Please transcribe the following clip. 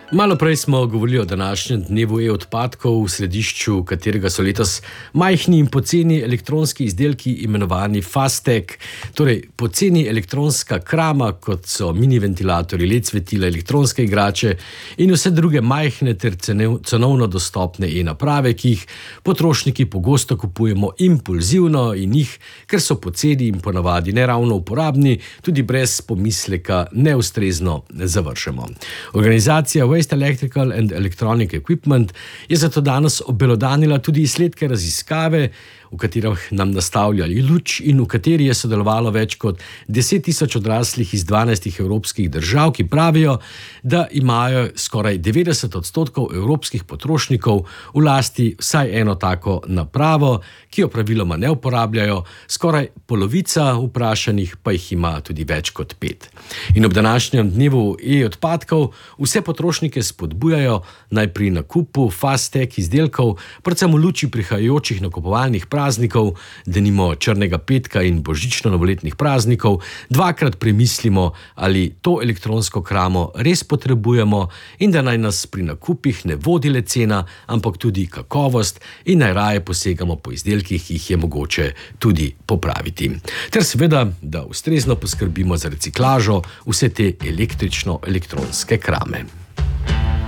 Malo prej smo govorili o današnjem dnevu e-odpadkov, v središču katerega so letos majhni in poceni elektronski izdelki imenovani FastTech, torej poceni elektronska krama, kot so mini ventilatorji, LED svetila, elektronske igrače in vse druge majhne ter cenovno dostopne e-naprave, ki jih potrošniki pogosto kupujemo impulzivno in jih, ker so poceni in ponavadi neravno uporabni, tudi brez pomisleka neustrezno zavržemo. Organizacija Waste Electrical and Electronic Equipment je zato danes obelodanila tudi izsledke raziskave, v katerih nam nastavljali luč in v kateri je sodelovalo več kot 10.000 odraslih iz 12 evropskih držav, ki pravijo, da imajo skoraj 90% evropskih potrošnikov v lasti vsaj eno tako napravo, ki jo praviloma ne uporabljajo, skoraj polovica vprašanih pa jih ima tudi več kot 5. In ob današnjem dnevu e-odpadkov vse potrošnike spodbujajo naj pri nakupu FastTech izdelkov, predvsem v luči prihajajočih nakupovalnih praznikov, denimo črnega petka in božično-novoletnih praznikov, dvakrat premislimo, ali to elektronsko kramo res potrebujemo in da naj nas pri nakupih ne vodi le cena, ampak tudi kakovost in naj raje posegamo po izdelkih, ki jih je mogoče tudi popraviti. Ter seveda, da ustrezno poskrbimo za reciklažo vse te električno-elektronske krame.